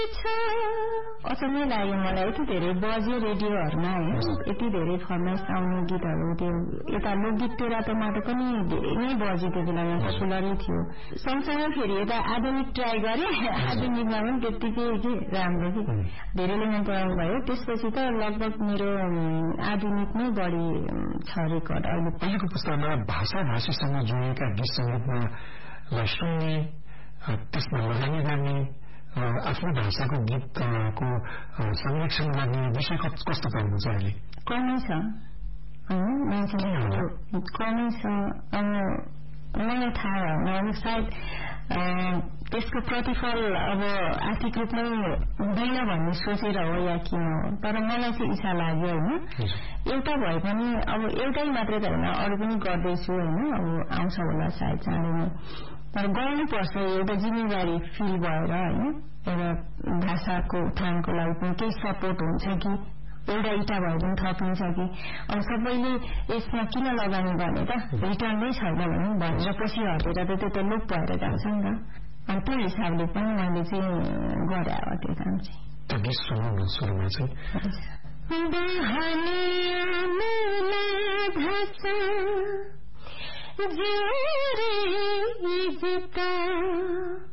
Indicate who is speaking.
Speaker 1: अचम्मै लाग्यो मलाई यति धेरै बज्यो रेडियोहरूमा होइन यति धेरै फरमाइस आउने गीतहरू त्यो यता लोकगीत तेरातो माटो पनि धेरै नै बज्यो त्यो बेलामा पपुलरै थियो सँगसँगै फेरि यता आधुनिक ट्राई गरे आधुनिकमा पनि त्यत्तिकै के राम्रो कि धेरैले मन पराउनु भयो त्यसपछि त लगभग मेरो आधुनिक नै बढी छ रेकर्ड अहिलेको
Speaker 2: पुस्तामा भाषा भाषीसँग जोडिएका गीत सङ्गीतमा सुन्ने त्यसमा लगानी गर्ने आफ्नो भाषाको गीतको संरक्षण गर्ने विषय कस्तो पाउनुहुन्छ अहिले
Speaker 1: कमै छ मान्छेले कमै छ मलाई थाहा भएन सायद त्यसको प्रतिफल अब आर्थिक रूपमै हुँदैन भन्ने सोचेर हो या किन हो तर मलाई चाहिँ इच्छा लाग्यो होइन एउटा भए पनि अब एउटै मात्रै त होइन अरू पनि गर्दैछु होइन अब आउँछ होला सायद चाँडै नै तर गर्नुपर्छ एउटा जिम्मेवारी फिल भएर होइन एउटा भाषाको उत्थानको लागि पनि केही सपोर्ट हुन्छ कि एउटा इटा भए पनि थपिन्छ कि अब सबैले यसमा किन लगानी गर्ने त रिटर्न नै छैन भनेर पछि हटेर त त्यो त लोप भएर जान्छ नि त अनि त्यो हिसाबले पनि मैले चाहिँ गरे हो त्यो काम चाहिँ